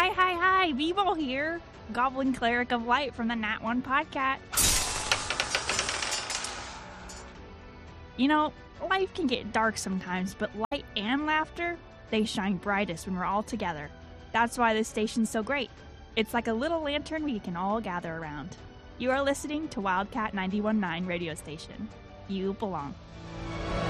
Hi, Beeble here, Goblin Cleric of Light from the Nat 1 podcast. You know, life can get dark sometimes, but light and laughter, they shine brightest when we're all together. That's why this station's so great. It's like a little lantern we can all gather around. You are listening to Wildcat 91.9 radio station. You belong.